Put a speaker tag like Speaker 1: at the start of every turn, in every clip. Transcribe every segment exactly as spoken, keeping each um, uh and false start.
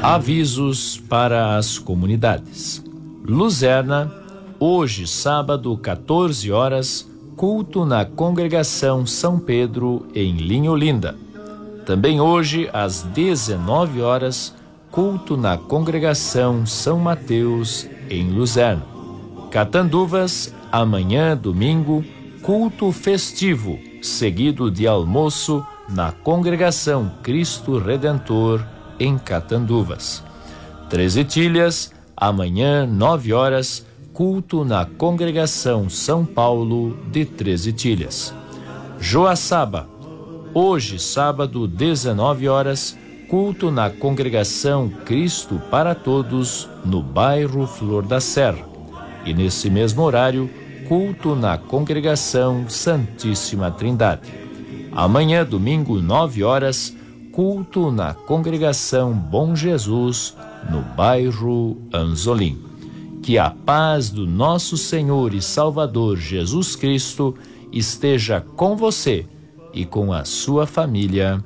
Speaker 1: Avisos para as comunidades. Luzerna, hoje, sábado, quatorze horas, culto na Congregação São Pedro, em Linholinda. Também hoje, às dezenove horas, culto na Congregação São Mateus, em Luzerna. Catanduvas, amanhã, domingo, culto festivo, seguido de almoço na Congregação Cristo Redentor, em Catanduvas. Três Etilhas, amanhã, nove horas, culto na Congregação São Paulo de Três Etilhas. Joaçaba, hoje, sábado, dezenove horas, culto na Congregação Cristo para Todos, no bairro Flor da Serra. E nesse mesmo horário, culto na Congregação Santíssima Trindade. Amanhã, domingo, nove horas, culto na Congregação Bom Jesus, no bairro Anzolim. Que a paz do nosso Senhor e Salvador Jesus Cristo esteja com você e com a sua família.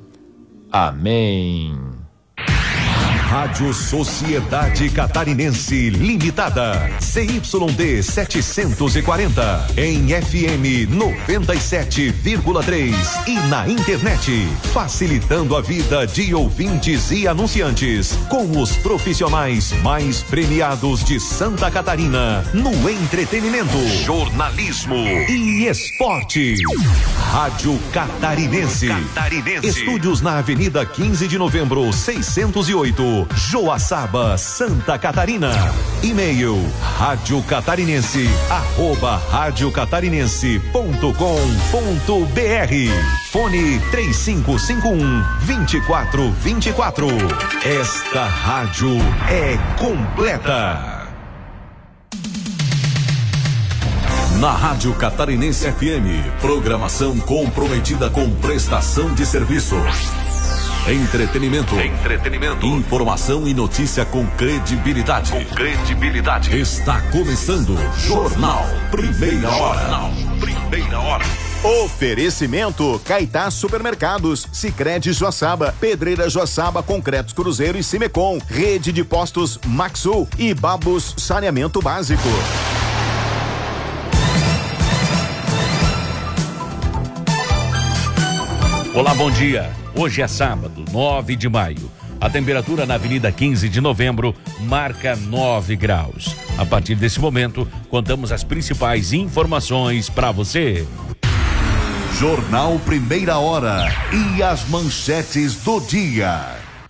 Speaker 1: Amém.
Speaker 2: Rádio Sociedade Catarinense Limitada, C Y D setecentos e quarenta, em F M noventa e sete vírgula três e na internet, facilitando a vida de ouvintes e anunciantes, com os profissionais mais premiados de Santa Catarina, no entretenimento, jornalismo e esporte. Rádio Catarinense. Catarinense. Estúdios na Avenida quinze de Novembro, seiscentos e oito, Joaçaba, Santa Catarina. E-mail rádio catarinense arroba rádio catarinense ponto com ponto br. Fone três cinco cinco um, dois quatro dois quatro. Esta rádio é completa. Na Rádio Catarinense F M, programação comprometida com prestação de serviço. Entretenimento. Entretenimento. Informação e notícia com credibilidade. Com credibilidade. Está começando Jornal Primeira Hora. Jornal Primeira Hora.
Speaker 3: Oferecimento Caetá Supermercados, Sicredi Joaçaba, Pedreira Joaçaba, Concretos Cruzeiro e Cimecom, Rede de Postos Maxul e Babos Saneamento Básico.
Speaker 4: Olá, bom dia. Hoje é sábado, nove de maio. A temperatura na Avenida quinze de Novembro marca nove graus. A partir desse momento, contamos as principais informações para você.
Speaker 2: Jornal Primeira Hora e as manchetes do dia.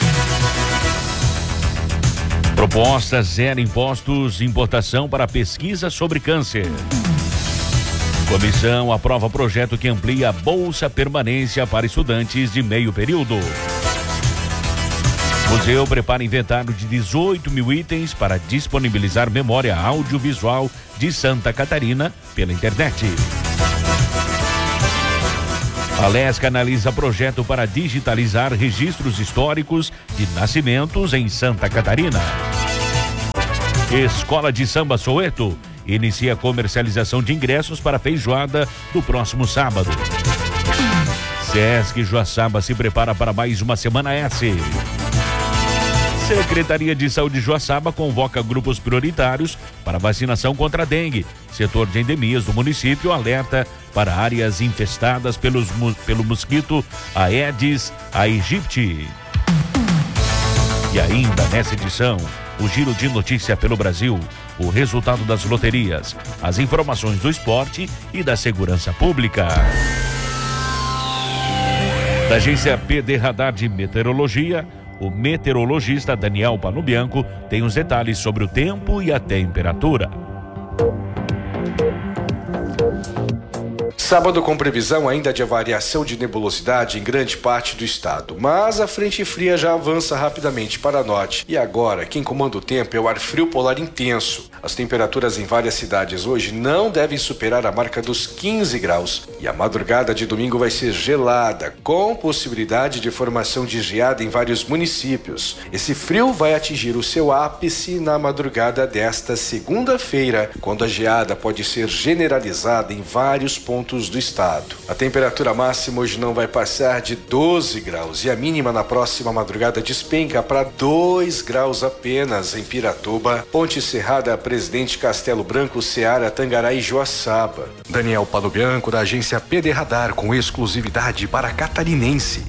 Speaker 4: Proposta zero impostos, importação para pesquisa sobre câncer. Comissão aprova projeto que amplia a Bolsa Permanência para estudantes de meio período. Museu prepara inventário de dezoito mil itens para disponibilizar memória audiovisual de Santa Catarina pela internet. A Lesc analisa projeto para digitalizar registros históricos de nascimentos em Santa Catarina. Escola de Samba Soweto inicia a comercialização de ingressos para a feijoada do próximo sábado. Sesc Joaçaba se prepara para mais uma Semana S. Secretaria de Saúde Joaçaba convoca grupos prioritários para vacinação contra a dengue. Setor de endemias do município alerta para áreas infestadas pelos, pelo mosquito Aedes aegypti. E ainda nessa edição, o giro de notícia pelo Brasil, o resultado das loterias, as informações do esporte e da segurança pública. Da agência P D Radar de Meteorologia, o meteorologista Daniel Panubianco tem os detalhes sobre o tempo e a temperatura.
Speaker 5: Sábado com previsão ainda de variação de nebulosidade em grande parte do estado, mas a frente fria já avança rapidamente para norte. E agora, quem comanda o tempo é o ar frio polar intenso. As temperaturas em várias cidades hoje não devem superar a marca dos quinze graus. E a madrugada de domingo vai ser gelada, com possibilidade de formação de geada em vários municípios. Esse frio vai atingir o seu ápice na madrugada desta segunda-feira, quando a geada pode ser generalizada em vários pontos sul do estado. A temperatura máxima hoje não vai passar de doze graus e a mínima na próxima madrugada despenca para dois graus apenas em Piratuba, Ponte Serrada, Presidente Castelo Branco, Ceará, Tangará e Joaçaba. Daniel Palubianco, da agência P D Radar, com exclusividade para Catarinense.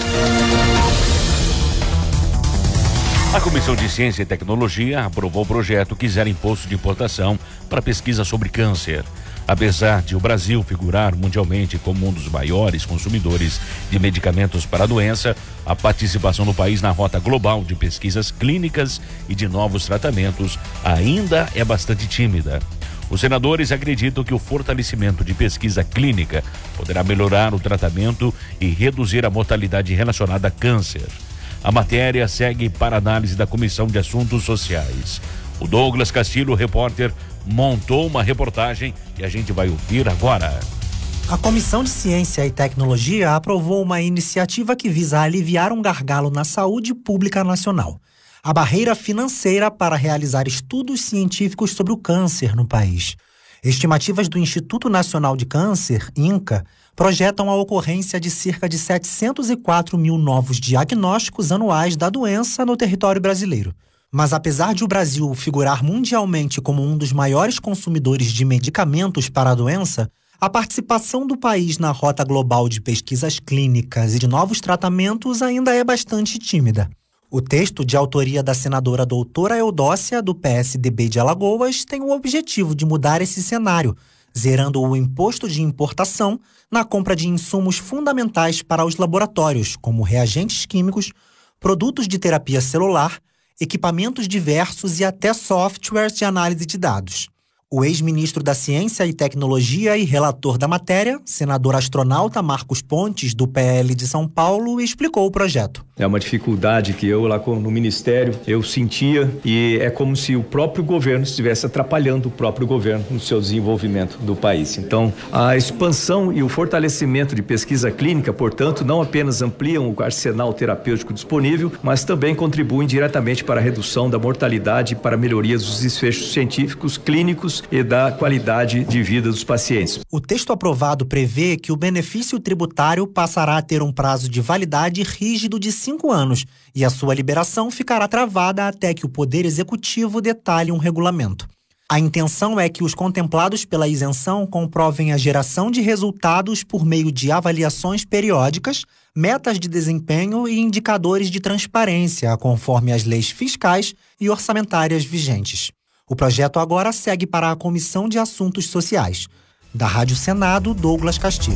Speaker 4: A Comissão de Ciência e Tecnologia aprovou o projeto que zera imposto de importação para pesquisa sobre câncer. Apesar de o Brasil figurar mundialmente como um dos maiores consumidores de medicamentos para a doença, a participação do país na rota global de pesquisas clínicas e de novos tratamentos ainda é bastante tímida. Os senadores acreditam que o fortalecimento de pesquisa clínica poderá melhorar o tratamento e reduzir a mortalidade relacionada a câncer. A matéria segue para análise da Comissão de Assuntos Sociais. O Douglas Castilho, repórter, montou uma reportagem e a gente vai ouvir agora.
Speaker 6: A Comissão de Ciência e Tecnologia aprovou uma iniciativa que visa aliviar um gargalo na saúde pública nacional: a barreira financeira para realizar estudos científicos sobre o câncer no país. Estimativas do Instituto Nacional de Câncer, INCA, projetam a ocorrência de cerca de setecentos e quatro mil novos diagnósticos anuais da doença no território brasileiro. Mas apesar de o Brasil figurar mundialmente como um dos maiores consumidores de medicamentos para a doença, a participação do país na rota global de pesquisas clínicas e de novos tratamentos ainda é bastante tímida. O texto, de autoria da senadora doutora Eudócia, do P S D B de Alagoas, tem o objetivo de mudar esse cenário, zerando o imposto de importação na compra de insumos fundamentais para os laboratórios, como reagentes químicos, produtos de terapia celular, equipamentos diversos e até softwares de análise de dados. O ex-ministro da Ciência e Tecnologia e relator da matéria, senador astronauta Marcos Pontes, do P L de São Paulo, explicou o projeto.
Speaker 7: É uma dificuldade que eu lá no Ministério eu sentia, e é como se o próprio governo estivesse atrapalhando o próprio governo no seu desenvolvimento do país. Então, a expansão e o fortalecimento de pesquisa clínica, portanto, não apenas ampliam o arsenal terapêutico disponível, mas também contribuem diretamente para a redução da mortalidade e para a melhoria dos desfechos científicos, clínicos e da qualidade de vida dos pacientes.
Speaker 6: O texto aprovado prevê que o benefício tributário passará a ter um prazo de validade rígido de cinco anos e a sua liberação ficará travada até que o Poder Executivo detalhe um regulamento. A intenção é que os contemplados pela isenção comprovem a geração de resultados por meio de avaliações periódicas, metas de desempenho e indicadores de transparência, conforme as leis fiscais e orçamentárias vigentes. O projeto agora segue para a Comissão de Assuntos Sociais. Da Rádio Senado, Douglas Castilho.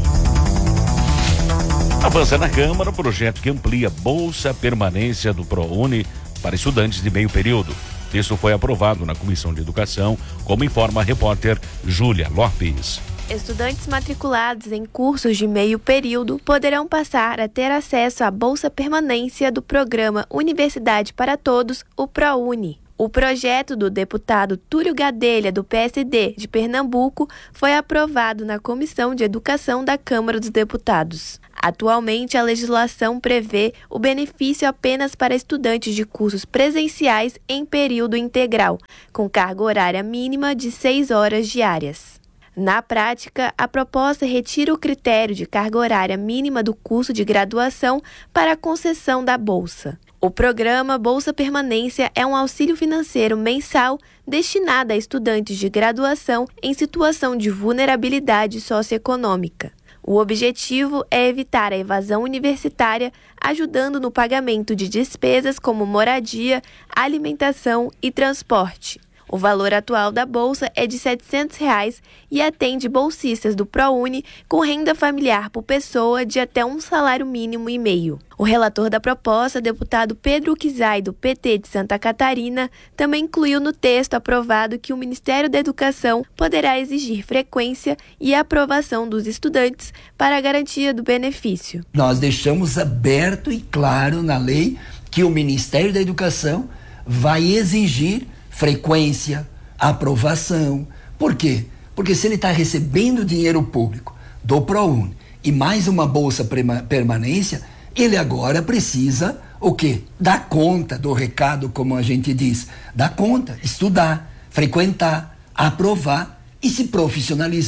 Speaker 4: Avança na Câmara o projeto que amplia a Bolsa Permanência do ProUni para estudantes de meio período. O texto foi aprovado na Comissão de Educação, como informa a repórter Júlia Lopes.
Speaker 8: Estudantes matriculados em cursos de meio período poderão passar a ter acesso à Bolsa Permanência do programa Universidade para Todos, o ProUni. O projeto do deputado Túlio Gadelha, do P S D de Pernambuco, foi aprovado na Comissão de Educação da Câmara dos Deputados. Atualmente, a legislação prevê o benefício apenas para estudantes de cursos presenciais em período integral, com carga horária mínima de seis horas diárias. Na prática, a proposta retira o critério de carga horária mínima do curso de graduação para a concessão da bolsa. O programa Bolsa Permanência é um auxílio financeiro mensal destinado a estudantes de graduação em situação de vulnerabilidade socioeconômica. O objetivo é evitar a evasão universitária, ajudando no pagamento de despesas como moradia, alimentação e transporte. O valor atual da bolsa é de setecentos reais e atende bolsistas do ProUni com renda familiar por pessoa de até um salário mínimo e meio. O relator da proposta, deputado Pedro Kizai, do P T de Santa Catarina, também incluiu no texto aprovado que o Ministério da Educação poderá exigir frequência e aprovação dos estudantes para a garantia do benefício.
Speaker 9: Nós deixamos aberto e claro na lei que o Ministério da Educação vai exigir frequência, aprovação. Por quê? Porque se ele está recebendo dinheiro público do ProUni e mais uma bolsa permanência, ele agora precisa o quê? Dar conta do recado, como a gente diz. Dar conta, estudar, frequentar, aprovar e se profissionalizar.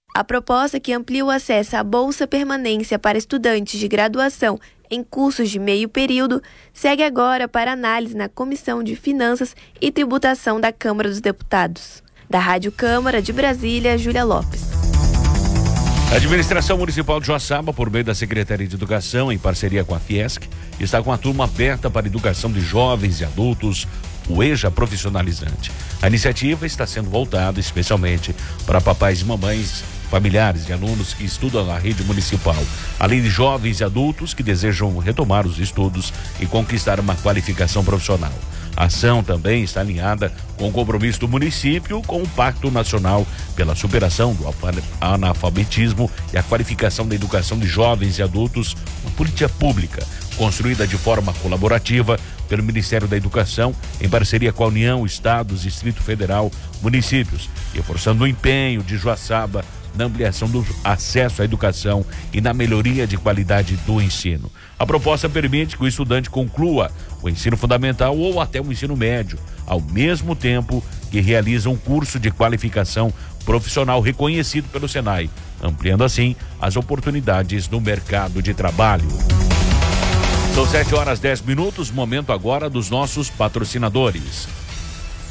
Speaker 8: A proposta que amplia o acesso à Bolsa Permanência para estudantes de graduação em cursos de meio período segue agora para análise na Comissão de Finanças e Tributação da Câmara dos Deputados. Da Rádio Câmara de Brasília, Júlia Lopes.
Speaker 4: A Administração Municipal de Joaçaba, por meio da Secretaria de Educação, em parceria com a Fiesc, está com a turma aberta para a educação de jovens e adultos, o EJA Profissionalizante. A iniciativa está sendo voltada especialmente para papais e mamães, familiares de alunos que estudam na rede municipal, além de jovens e adultos que desejam retomar os estudos e conquistar uma qualificação profissional. A ação também está alinhada com o compromisso do município com o Pacto Nacional pela superação do analfabetismo e a qualificação da educação de jovens e adultos, uma política pública construída de forma colaborativa pelo Ministério da Educação, em parceria com a União, Estados, Distrito Federal, municípios, reforçando o empenho de Joaçaba na ampliação do acesso à educação e na melhoria de qualidade do ensino. A proposta permite que o estudante conclua o ensino fundamental ou até o ensino médio, ao mesmo tempo que realiza um curso de qualificação profissional reconhecido pelo Senai, ampliando assim as oportunidades no mercado de trabalho. São sete horas dez minutos, momento agora dos nossos patrocinadores.